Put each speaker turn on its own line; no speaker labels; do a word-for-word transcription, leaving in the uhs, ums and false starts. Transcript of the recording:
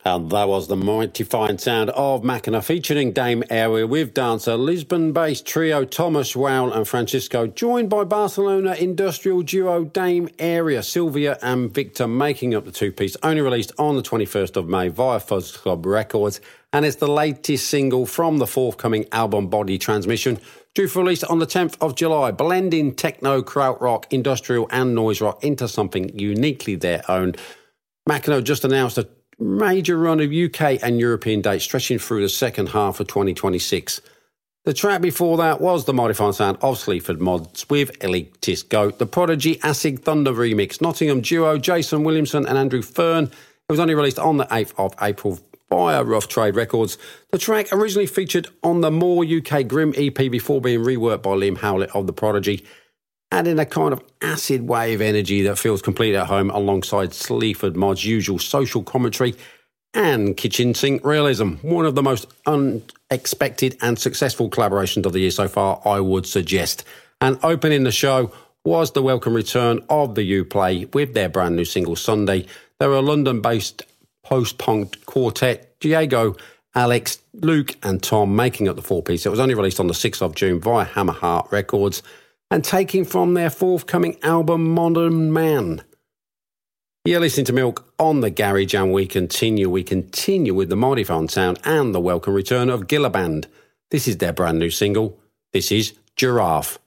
And that was the mighty fine sound of Mackinac featuring Dame Area with dancer Lisbon-based trio Thomas Wowell and Francisco, joined by Barcelona industrial duo Dame Area, Sylvia and Victor, making up the two-piece, only released on the twenty-first of May via Fuzz Club Records, and it's the latest single from the forthcoming album Body Transmission, due for release on the tenth of July, blending techno, krautrock, industrial and noise rock into something uniquely their own. Mackinac just announced a major run of U K and European dates stretching through the second half of twenty twenty-six. The track before that was the modified sound of Sleaford Mods with Elitist Goat, the Prodigy Acid Thunder remix, Nottingham duo Jason Williamson and Andrew Fern. It was only released on the eighth of April via Rough Trade Records. The track originally featured on the More U K Grim E P before being reworked by Liam Howlett of the Prodigy, adding a kind of acid wave energy that feels completely at home alongside Sleaford Mod's usual social commentary and kitchen sink realism. One of the most unexpected and successful collaborations of the year so far, I would suggest. And opening the show was the welcome return of the Uplay with their brand new single Sunday. They were a London-based post-punk quartet, Diego, Alex, Luke and Tom, making up the four-piece. It was only released on the sixth of June via Hammerheart Records, and taking from their forthcoming album Modern Man. You're listening to Milk on the Garage, and we continue, we continue with the modified sound and the welcome return of Gilla Band. This is their brand new single. This is Giraffe.